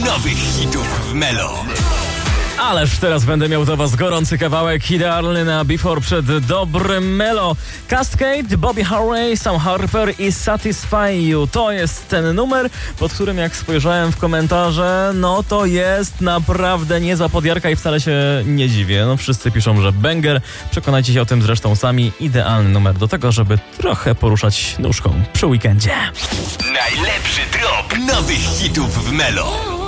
nowych hitów w Melo. Ależ teraz będę miał do was gorący kawałek idealny na Before przed dobrym Melo. Cascade, Bobby Harvey, Sam Harper i Satisfy You. To jest ten numer, pod którym jak spojrzałem w komentarze, no to jest naprawdę niezła podjarka i wcale się nie dziwię. No wszyscy piszą, że banger. Przekonajcie się o tym zresztą sami. Idealny numer do tego, żeby trochę poruszać nóżką przy weekendzie. Najlepszy drop nowych hitów w Melo.